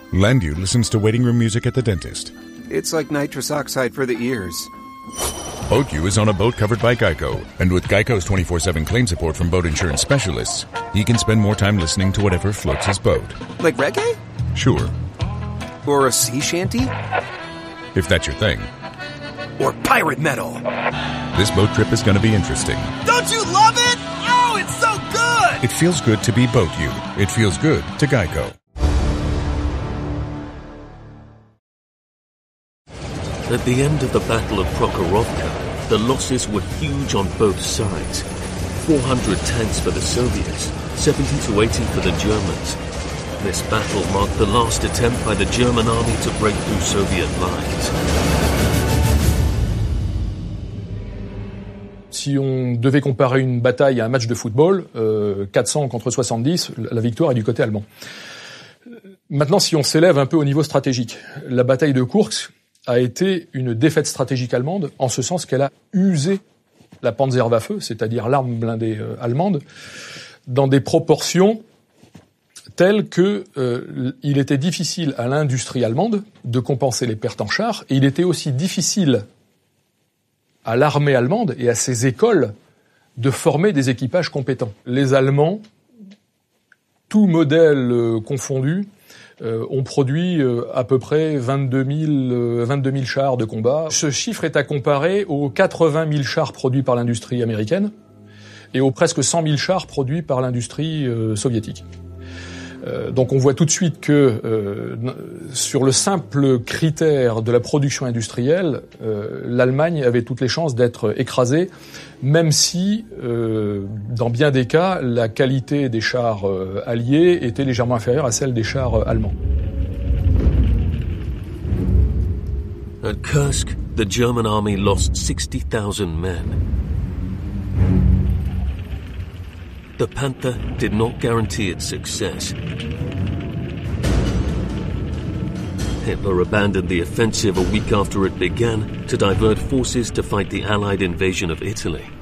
Landu listens to waiting room music at the dentist. It's like nitrous oxide for the ears. BoatU is on a boat covered by Geico, and with Geico's 24/7 claim support from boat insurance specialists, he can spend more time listening to whatever floats his boat. Like reggae? Sure. Or a sea shanty? If that's your thing. Or pirate metal? This boat trip is going to be interesting. Don't you love it? Oh, it's so good! It feels good to be BoatU. It feels good to Geico. At the end of the Battle of Prokhorovka, the losses were huge on both sides. 400 tanks for the Soviets, 70 to 80 for the Germans. This battle marked the last attempt by the German army to break through Soviet lines. Si on devait comparer une bataille à un match de football, 400 contre 70, la victoire est du côté allemand. Maintenant, si on s'élève un peu au niveau stratégique, la bataille de Koursk a été une défaite stratégique allemande, en ce sens qu'elle a usé la Panzerwaffe, c'est-à-dire l'arme blindée allemande, dans des proportions telles que il était difficile à l'industrie allemande de compenser les pertes en chars, et il était aussi difficile à l'armée allemande et à ses écoles de former des équipages compétents. Les Allemands, tous modèles confondus, ont produit à peu près 22 000 chars de combat. Ce chiffre est à comparer aux 80 000 chars produits par l'industrie américaine et aux presque 100 000 chars produits par l'industrie soviétique. Donc on voit tout de suite que sur le simple critère de la production industrielle, l'Allemagne avait toutes les chances d'être écrasée, même si, dans bien des cas, la qualité des chars alliés était légèrement inférieure à celle des chars allemands. At Kursk, the German army lost 60,000 men. The Panther did not guarantee its success. Hitler abandoned the offensive a week after it began to divert forces to fight the Allied invasion of Italy.